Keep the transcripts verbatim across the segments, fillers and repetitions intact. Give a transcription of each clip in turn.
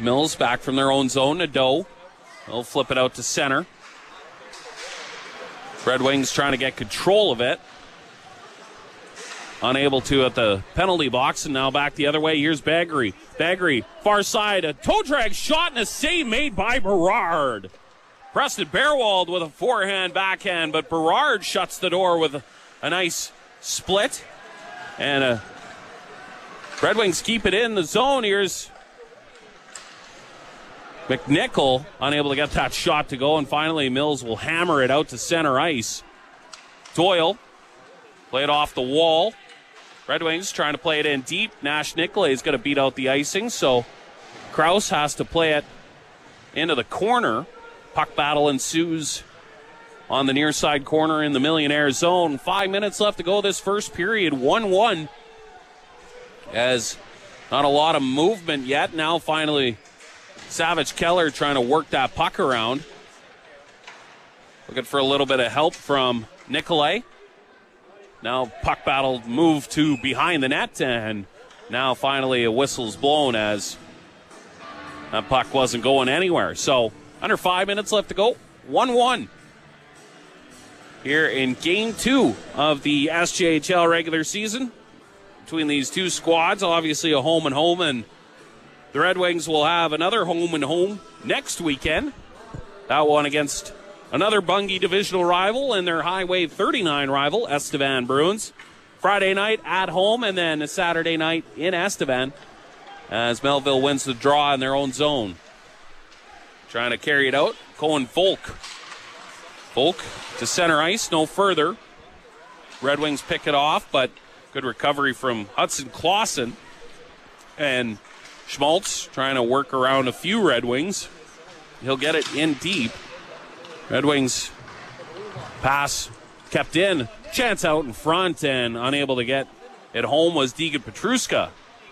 Mills back from their own zone. Nadeau. They'll flip it out to center. Red Wings trying to get control of it. Unable to at the penalty box, and now back the other way. Here's Baggery. Baggery, far side, a toe drag shot and a save made by Berard. Preston Bearwald with a forehand backhand, but Berard shuts the door with a, a nice split. And uh, Red Wings keep it in the zone. Here's McNichol, unable to get that shot to go, and finally Mills will hammer it out to center ice. Doyle, play it off the wall. Red Wings trying to play it in deep. Nash Nicolay is going to beat out the icing, so Krause has to play it into the corner. Puck battle ensues on the near side corner in the Millionaire zone. Five minutes left to go this first period. one one. As not a lot of movement yet. Now finally Savage Keller trying to work that puck around. Looking for a little bit of help from Nicolay. Now puck battle move to behind the net, and now finally a whistle's blown as that puck wasn't going anywhere. So under five minutes left to go, one one. Here in game two of the S J H L regular season between these two squads. Obviously a home and home, and the Red Wings will have another home and home next weekend. That one against another Bungie divisional rival and their Highway thirty-nine rival, Estevan Bruins. Friday night at home, and then a Saturday night in Estevan as Melville wins the draw in their own zone. Trying to carry it out, Cohen Folk. Folk to center ice, no further. Red Wings pick it off, but good recovery from Hudson Clausen. And Schmaltz trying to work around a few Red Wings. He'll get it in deep. Red Wings pass kept in. Chance out in front, and unable to get it home was Deegan Petruska.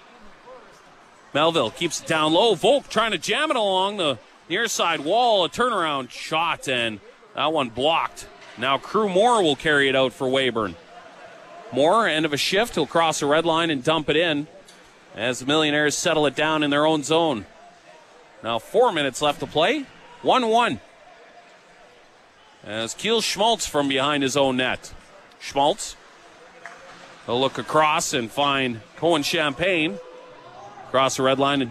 Melville keeps it down low. Volk trying to jam it along the near side wall. A turnaround shot, and that one blocked. Now Crew Moore will carry it out for Weyburn. Moore, end of a shift, he'll cross the red line and dump it in as the Millionaires settle it down in their own zone. Now four minutes left to play. one one. As Kiel Schmaltz from behind his own net. Schmaltz, he'll look across and find Cohen Champagne. Cross the red line and